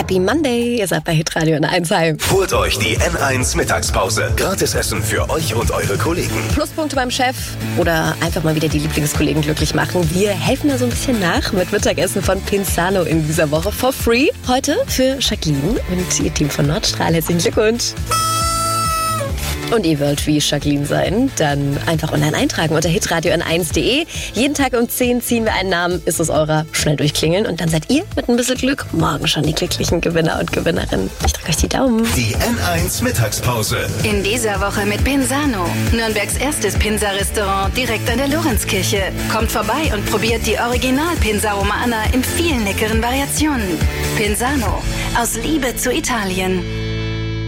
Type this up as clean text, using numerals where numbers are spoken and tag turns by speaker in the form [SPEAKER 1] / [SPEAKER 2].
[SPEAKER 1] Happy Monday, ihr seid bei Hitradio in Einsheim.
[SPEAKER 2] Holt euch die N1 Mittagspause. Gratisessen für euch und eure Kollegen.
[SPEAKER 1] Pluspunkte beim Chef oder einfach mal wieder die Lieblingskollegen glücklich machen. Wir helfen da so ein bisschen nach mit Mittagessen von Pinzano in dieser Woche for free. Heute für Jacqueline und ihr Team von Nordstrahl. Herzlichen Glückwunsch. Und ihr wollt wie Jacqueline sein, dann einfach online eintragen unter hitradio n1.de. Jeden Tag um 10 ziehen wir einen Namen, ist es eurer, schnell durchklingeln und dann seid ihr mit ein bisschen Glück morgen schon die glücklichen Gewinner und Gewinnerinnen. Ich drücke euch die Daumen.
[SPEAKER 2] Die N1 Mittagspause.
[SPEAKER 3] In dieser Woche mit Pinzano, Nürnbergs erstes Pinsa-Restaurant direkt an der Lorenzkirche. Kommt vorbei und probiert die Original-Pinsa Romana in vielen leckeren Variationen. Pinzano, aus Liebe zu Italien.